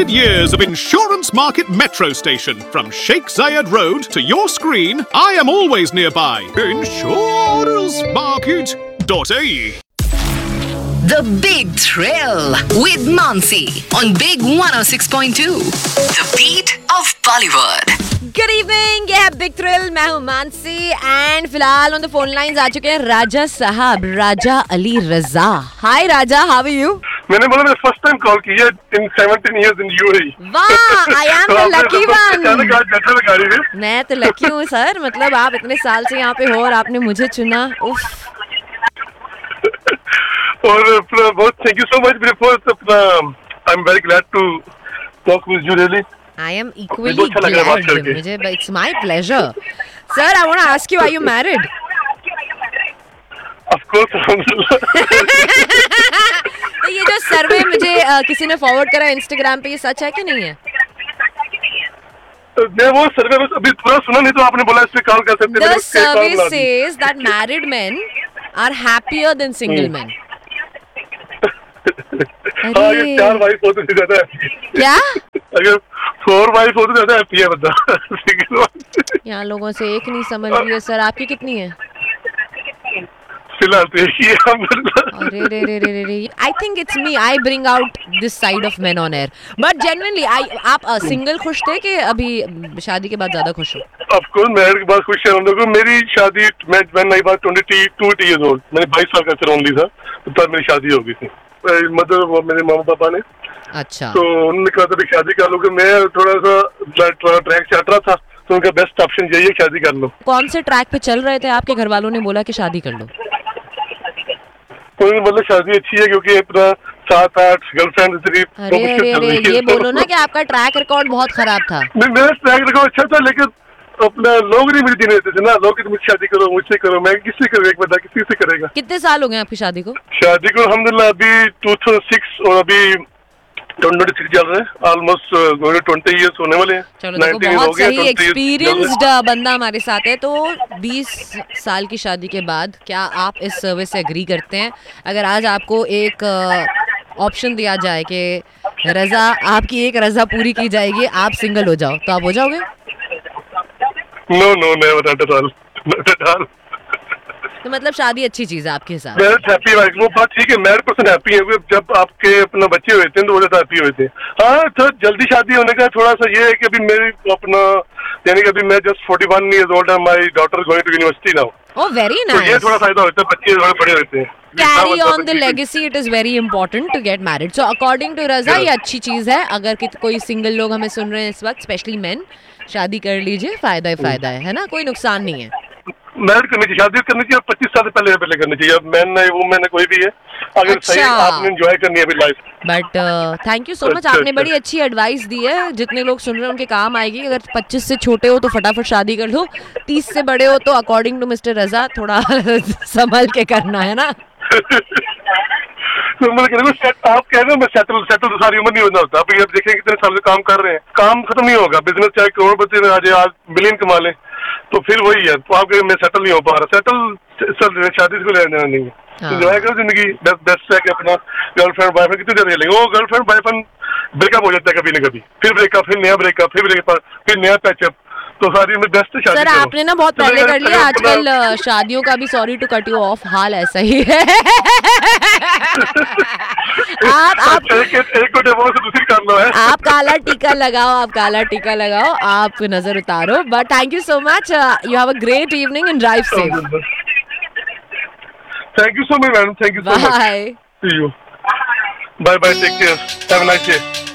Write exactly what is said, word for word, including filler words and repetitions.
hundred years of Insurance Market Metro Station. From Sheikh Zayed Road to your screen, I am always nearby. Insurance Market dot A E. The Big Thrill with Mansi on Big one oh six point two. The beat of Bollywood. Good evening, ये है big thrill. मैं हूँ Mansi and फिलहाल on the phone lines आ चुके हैं राजा साहब, राजा अली रजा। हाय राजा, how are you? मैंने बोला मैं फर्स्ट टाइम कॉल की है in seventeen years in UAE. वाह, I am the lucky one. मैं मैं तो लकी हूँ सर, मतलब आप इतने साल से यहाँ पे हो और आपने मुझे चुना। उफ। और अपना बहुत thank you so much before अपना I am very glad to talk with you really. I am equally glad. मुझे it's my pleasure. Sir, I want to ask you, are you married? Of course. तो ये जो सर्वे मुझे uh, किसी ने forward करा Instagram पे, ये सच है कि नहीं है? मैं वो सर्वे अभी पूरा सुना नहीं, तो आपने बोला इस पे कॉल कर सकते हैं। The survey says that married men are happier than single men. हाँ, ये चार वाइफ हो तो ज्यादा है। क्या? अगर फोर वाइफ हो तो ज्यादा हैप्पी है बंदा। यहाँ लोगों से एक नहीं समझ रही है सर। आपकी कितनी है? फिलहाल तो एक ही है। अरे रे रे रे रे रे I think it's me, I bring out this side of main on air, but genuinely आई आप सिंगल खुश थे कि अभी शादी के बाद ज्यादा खुश हो? ऑफ कोर्स मैरिड के बाद खुश है हम लोग। मेरी शादी मैं when I was twenty two years old, मैंने बाईस साल का फिर ओनली था, तब मेरी शादी हो गई थी। मदर वो मेरे मामा पापा ने, अच्छा, तो उन्होंने कहा था शादी कर लो। मैं थोड़ा सा ट्रैक चल रहा था, तो उनका बेस्ट ऑप्शन यही है शादी कर लो। कौन से ट्रैक पे चल रहे थे? आपके घर वालों ने बोला कि शादी कर लो? तो मतलब शादी अच्छी है क्योंकि अपना सात आठ गर्लफ्रेंड। अरे अरे अरे ये बोलो ना कि आपका ट्रैक रिकॉर्ड बहुत खराब था। मेरा ट्रैक रिकॉर्ड अच्छा था, लेकिन अपना लोग नहीं मुझे देने देते थे ना। लोग मुझसे शादी करो, मुझसे करो, मैं किससे करूँ? एक बता किसी से करेगा? कितने साल हो गए आपकी शादी को? शादी को अल्हम्दुलिल्लाह अभी टू थाउजेंड सिक्स और अभी ट्वेंटी सिक्स चल रहे हैं। ऑलमोस्ट ट्वेंटी इयर्स होने वाले हैं। चलो देखो, बहुत सही एक्सपीरियंस्ड बंदा हमारे साथ है। तो बीस साल की शादी के बाद क्या आप इस सर्विस से एग्री करते हैं? अगर आज आपको एक ऑप्शन दिया जाए कि रजा, आपकी एक रजा पूरी की जाएगी, आप सिंगल हो जाओ, तो आप हो जाओगे? No no never at all, not at all. तो मतलब शादी अच्छी चीज है आपके हिसाब? मैरिड हैप्पी वाइफ, वो बात ठीक है। मैरिड पर्सन हैप्पी है जब आपके अपना बच्चे हुए थे तो वो ज्यादा हैप्पी हुए थे। हाँ, तो जल्दी शादी होने का थोड़ा सा ये है कि अभी मेरी अपना यानी कि अभी मैं just forty one years old है, my daughter going to university now. Oh very nice. तो ये थोड़ा फायदा होता है, बच्चे थोड़े बड़े होते हैं। Carry on the legacy, it is very important to get married. So according to रजा ये अच्छी चीज है। अगर कि कोई सिंगल लोग हमें सुन रहे हैं इस वक्त, स्पेशली मेन, शादी कर लीजिए, फायदा ही फायदा है, है ना? कोई नुकसान नहीं है। मैरिज करनी चाहिए, शादी करनी चाहिए, पच्चीस साल से पहले पहले करनी चाहिए। अब मैन नहीं, वो मैंने कोई भी है, अगर अच्छा। सही आपने एंजॉय करनी है अभी life. But thank you so much, आपने बड़ी अच्छी एडवाइस दी है। जितने लोग सुन रहे हैं उनके काम आएगी। अगर पच्चीस से छोटे हो तो फटाफट शादी कर लो, तीस से बड़े हो तो अकॉर्डिंग टू मिस्टर रजा थोड़ा संभल के करना है ना। तो मैं कह रहा हूँ, आप कह रहे हो मैं सेटल सेटल तो सारी उम्र नहीं होना होता। अभी आप देखें कितने साल से काम कर रहे हैं, काम खत्म नहीं होगा। बिजनेस चाहे करोड़पति में आज आज मिलियन कमा ले, तो फिर वही है। तो आप कहें मैं सेटल नहीं हो पा रहा, सेटल चल शादी को लेना देना नहीं है। एंजॉय करो जिंदगी, बेस्ट है कि अपना गर्लफ्रेंड बॉयफ्रेंड कितनी देर लेंगे। वो गर्लफ्रेंड बॉयफ्रेंड ब्रेकअप हो जाता है कभी न कभी, फिर ब्रेकअप, फिर नया ब्रेकअप, फिर ब्रेकअप, फिर नया पैचअप। तो सारी में बेस्ट शादी। सर आपने ना बहुत पहले कर लिया, आजकल शादियों का भी, sorry to cut you of, हाल ऐसा ही है। आप आप एक एक को डिवोर्स दूसरी कर लो है। आप काला टीका लगाओ, आप काला टीका लगाओ, आप नजर उतारो। But thank you so much, you have a great evening and drive safe. Thank you so much madam, thank you so much. Bye. C you, bye bye, take care, have a nice day.